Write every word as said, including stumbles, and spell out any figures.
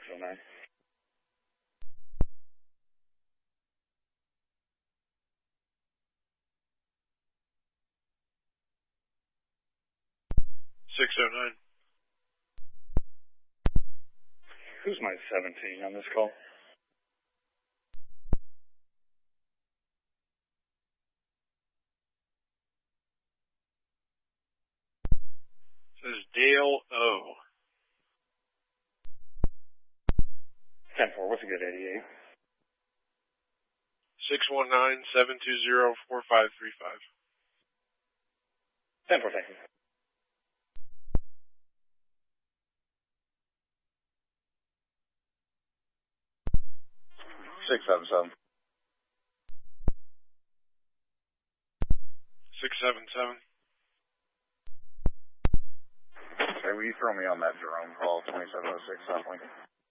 oh nine. six oh nine. Who's my seventeen on this call? This is Dale O. ten four, what's a good eighty-eight? six one nine, seven two zero, four five three five. ten four, thank you. six seven seven. six seven seven. Okay, will you throw me on that Jerome call, twenty-seven oh six South Lincoln?